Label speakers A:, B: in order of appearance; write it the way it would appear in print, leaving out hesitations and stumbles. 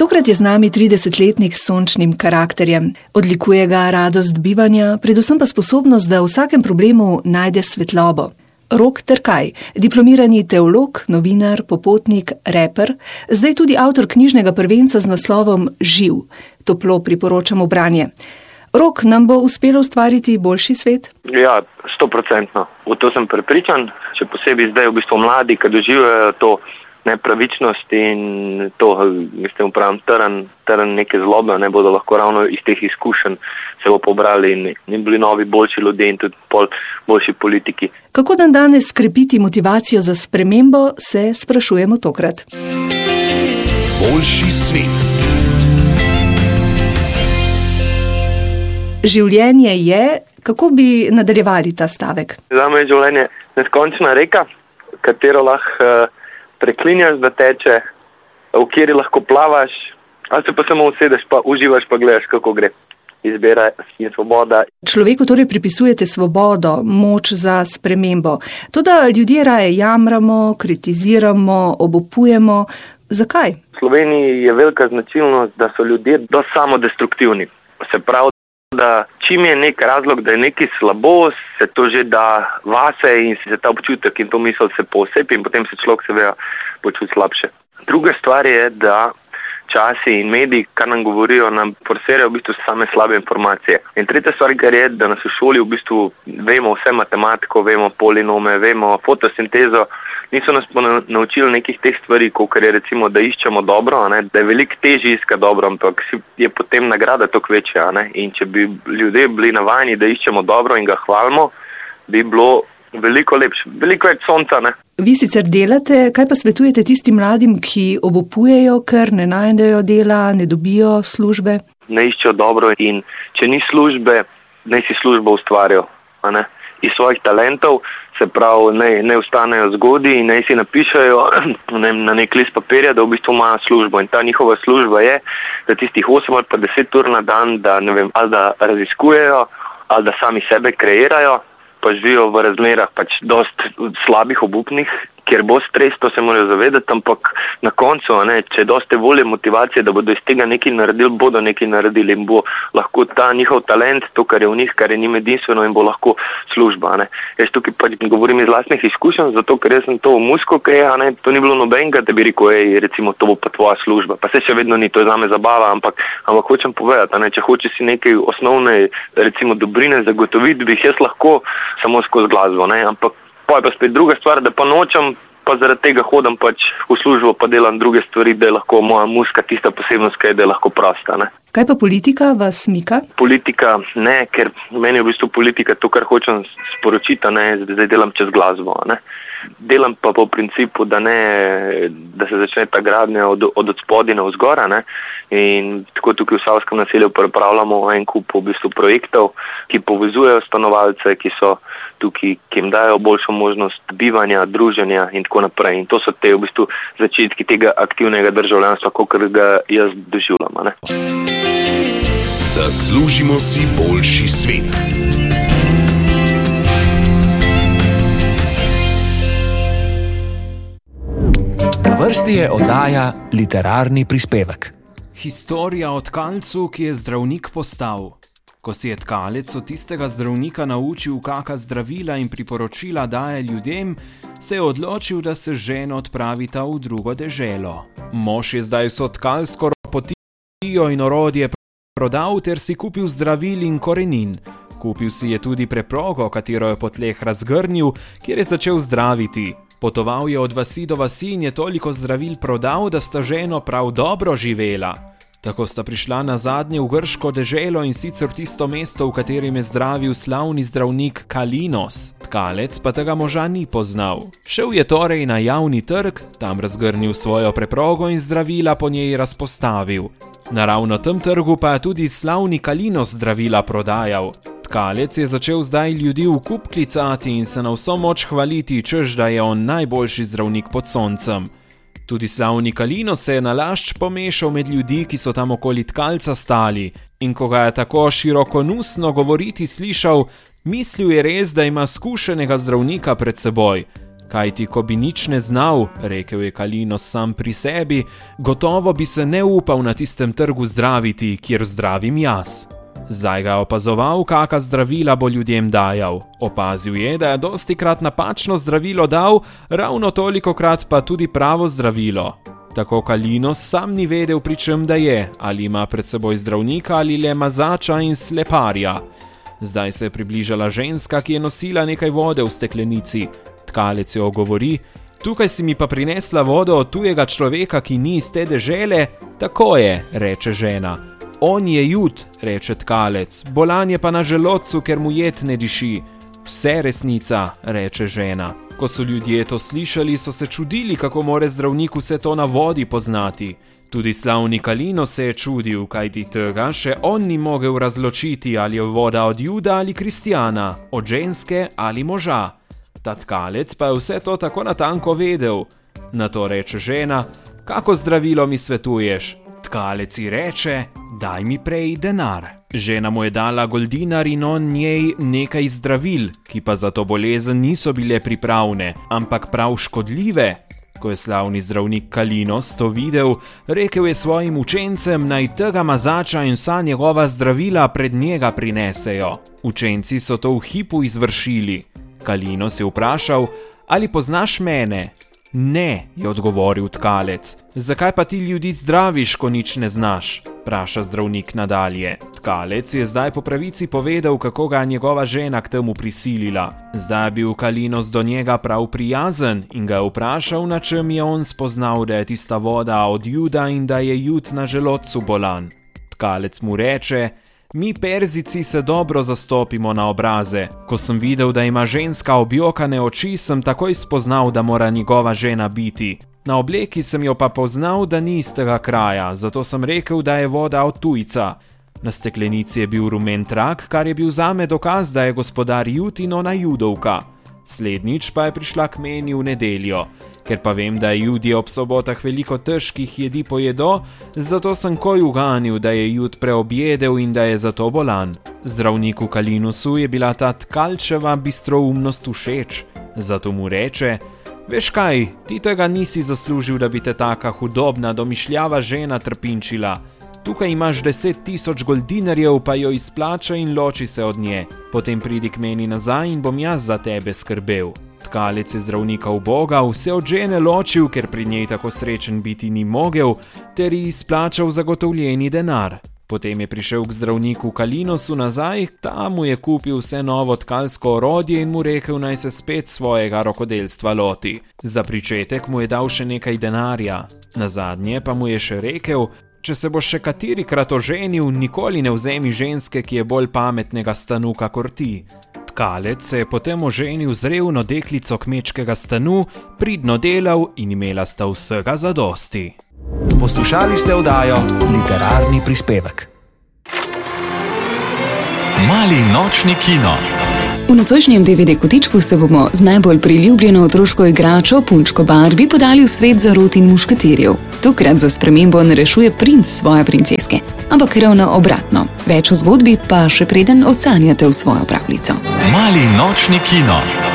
A: Tokrat je z nami 30-letnik s sončnim karakterjem. Odlikuje ga radost bivanja, predvsem pa sposobnost, da v vsakem problemu najde svetlobo. Rok Terkaj, diplomirani teolog, novinar, popotnik, reper, zdaj tudi avtor knjižnega prvenca z naslovom Živ. Toplo priporočamo branje. Rok, nam bo uspelo ustvariti boljši svet?
B: Ja, 100%. V to sem prepričan, še posebej zdaj v bistvu mladi, ki doživljajo to nepravičnost in to, mislim, pravim, trn neke zlobe, ne bodo lahko ravno iz teh izkušenj se bo pobrali in bili novi, boljši ljudje in tudi boljši politiki.
A: Kako dan danes krepiti motivacijo za spremembo, se sprašujemo tokrat.
C: Boljši svet.
A: Življenje je, kako bi nadaljevali ta stavek?
B: Zame je življenje neskončna reka, katero lahko preklinjaš, da teče, v kateri lahko plavaš, ali se pa samo usedeš, pa uživaš, pa gledaš, kako gre. Izbira in svoboda.
A: Človeku torej pripisujete svobodo, moč za spremembo. Toda ljudje raje jamramo, kritiziramo, obupujemo. Zakaj?
B: V Sloveniji je velika značilnost, da so ljudje dosti samodestruktivni. Se pravi, da čim je nek razlog, da je nekaj slabo, se to že da vase in se ta občutek in to misel se posepi in potem se človek seveda počuti slabše. Druga stvar je, da časi in mediji, kar nam govorijo, nam forsirajo v bistvu same slabe informacije. In tretja stvar, kar je, da nas v šoli v bistvu vemo vse matematiko, vemo polinome, vemo fotosintezo, niso nas naučili nekih teh stvari, kot je recimo, da iščemo dobro, da je veliko težje iskati dobro, ampak je potem nagrada toliko večja. In če bi ljudje bili navajeni, da iščemo dobro in ga hvalimo, bi bilo veliko lepše, veliko več sonca.
A: Vi sicer delate, kaj pa svetujete tistim mladim, ki obupujejo, ker ne najdejo dela, ne dobijo službe?
B: Ne iščejo dobro in če ni službe, naj si službo ustvarjajo. Iz svojih talentov, se pravi, ne ostanejo zgodi in naj si napišajo na nek list papirja, da v bistvu imajo službo. In ta njihova služba je, da tistih 8 ali pa 10 ur na dan, da ne vem, ali da raziskujejo, ali da sami sebe kreirajo, pa živijo v razmerah pač dosti slabih, obupnih, kjer bo stres, to se morajo zavedati, ampak na koncu, če je dosti volje, motivacije, da bodo iz tega nekaj naredili, bodo nekaj naredili in bo lahko ta njihov talent, to, kar je v njih, kar je njim edinstveno in bo lahko služba. Jaz tukaj pač govorim iz lastnih izkušenj, zato ker jaz sem to v Musko, to ni bilo nobenega, da bi rekel, recimo, to bo pa tvoja služba. Pa se še vedno ni, to je zame zabava, ampak hočem povedati, če hočeš si nekaj osnovne, recimo, dobrine zagotoviti, bi jaz lahko samo skozi glasbo, ampak pa je pa spet druga stvar, da pa nočem, pa zaradi tega hodim pač v službo, pa delam druge stvari, da je lahko moja muzika tista posebnost, da je lahko prosta.
A: Kaj pa politika vas mika?
B: Politika ne, ker meni je v bistvu politika to, kar hočem sporočiti, zdaj delam čez glasbo. Delam pa po principu, da se začne ta gradnja od spodaj navzgor, in tako tukaj v Savskem naselju pripravljamo en kup v bistvu projektov, ki povezujejo stanovalce, ki so tukaj, ki jim dajo boljšo možnost bivanja, druženja in tako naprej. In to so te v bistvu začetki tega aktivnega državljanstva, kakor ga jaz doživljam.
C: Zaslužimo si boljši svet. Na vrsti je oddaja Literarni prispevek.
D: Historija o tkalcu, ki je zdravnik postal. Ko si je tkalec od tistega zdravnika naučil, kaka zdravila in priporočila daje ljudem, se je odločil, da se žena odpravita v drugo deželo. Mož je zdaj vso tkalsko ropotijo in orodje prodal ter si kupil zdravil in korenin. Kupil si je tudi preprogo, katero je po tleh razgrnil, kjer je začel zdraviti. Potoval je od vasi do vasi in je toliko zdravil prodal, da sta ženo prav dobro živela. Tako sta prišla nazadnje v grško deželo in sicer v tisto mesto, v katerem je zdravil slavni zdravnik Kalinos. Tkalec pa tega moža ni poznal. Šel je torej na javni trg, tam razgrnil svojo preprogo in zdravila po njej razpostavil. Na ravno tem trgu pa je tudi slavni Kalinos zdravila prodajal. Tkalec je začel zdaj ljudi v kup klicati in se na vso moč hvaliti, češ da je on najboljši zdravnik pod soncem. Tudi slavni Kalinos se je nalašč pomešal med ljudi, ki so tam okoli tkalca stali, in ko ga je tako širokonusno govoriti slišal, mislil je res, da ima skušenega zdravnika pred seboj. Kajti, ko bi nič ne znal, rekel je Kalinos sam pri sebi, gotovo bi se ne upal na tistem trgu zdraviti, kjer zdravim jaz. Zdaj ga je opazoval, kaka zdravila bo ljudem dajal. Opazil je, da je dostikrat napačno zdravilo dal, ravno tolikokrat pa tudi pravo zdravilo. Tako Kalinos sam ni vedel, pri čem da je, ali ima pred seboj zdravnika ali le mazača in sleparja. Zdaj se je približala ženska, ki je nosila nekaj vode v steklenici. Tkalec jo ogovori: "Tukaj si mi pa prinesla vodo od tujega človeka, ki ni iz te dežele?" "Tako je," reče žena. "On je Jud," reče tkalec, "bolan je pa na želodcu, ker mu jed ne diši." "Vse resnica," reče žena. Ko so ljudje to slišali, so se čudili, kako more zdravnik vse to na vodi poznati. Tudi slavni Kalinos se je čudil, kajti tega še on ni mogel razločiti, ali je voda od Juda ali kristjana, od ženske ali moža. Ta tkalec pa je vse to tako natanko vedel. Nato reče žena: "Kako zdravilo mi svetuješ?" Tkalec ji reče: "Daj mi prej denar." Žena mu je dala goldinar in on njej nekaj zdravil, ki pa za to bolezen niso bile pripravne, ampak prav škodljive. Ko je slavni zdravnik Kalinos to videl, rekel je svojim učencem, naj tega mazača in vsa njegova zdravila pred njega prinesejo. Učenci so to v hipu izvršili. Kalinos je vprašal: "Ali poznaš mene?" "Ne," je odgovoril tkalec. "Zakaj pa ti ljudi zdraviš, ko nič ne znaš?" vpraša zdravnik nadalje. Tkalec je zdaj po pravici povedal, kako ga je njegova žena k temu prisilila. Zdaj je bil Kalinos do njega prav prijazen in ga je vprašal, na čem je on spoznal, da je tista voda od Juda in da je Jud na želodcu bolan. Tkalec mu reče: "Mi Perzijci se dobro zastopimo na obraze. Ko sem videl, da ima ženska objokane oči, sem takoj spoznal, da mora njegova žena biti. Na obleki sem jo pa poznal, da ni iz tega kraja, zato sem rekel, da je voda od tujca. Na steklenici je bil rumen trak, kar je bil zame dokaz, da je gospodar Jud in ona Judovka. Slednjič pa je prišla k meni v nedeljo. Ker pa vem, da Judje ob sobotah veliko težkih jedi pojedo, zato sem koj uganil, da je Jud preobjedel in da je zato bolan." Zdravniku Kalinosu je bila ta tkalčeva bistroumnost všeč, zato mu reče: "Veš kaj, ti tega nisi zaslužil, da bi te taka hudobna, domišljava žena trpinčila. Tukaj imaš 10.000 goldinarjev, pa jo izplača in loči se od nje. Potem pridi k meni nazaj in bom jaz za tebe skrbel." Tkalec je zdravnika ubogal, se od žene ločil, ker pri njej tako srečen biti ni mogel, ter ji izplačal zagotovljeni denar. Potem je prišel k zdravniku Kalinosu nazaj, ta mu je kupil vse novo tkalsko orodje in mu rekel, naj se spet svojega rokodelstva loti. Za pričetek mu je dal še nekaj denarja. Nazadnje pa mu je še rekel: "Če se boš še katerikrat oženil, nikoli ne vzemi ženske, ki je bolj pametnega stanu kakor ti." Tkalec se je potem oženil z revno deklico kmečkega stanu, pridno delal in imela sta vsega zadosti.
C: Poslušali ste oddajo Literarni prispevek. Mali nočni kino.
E: V nocojšnjem DVD kotičku se bomo z najbolj priljubljeno otroško igračo Punčko Barbie podali v svet zarot in mušketirjev. Tokrat za spremembo ne rešuje princ svoje princeske, ampak ravno obratno. Več o zgodbi pa še preden odsanjate v svojo pravljico.
C: Mali nočni kino.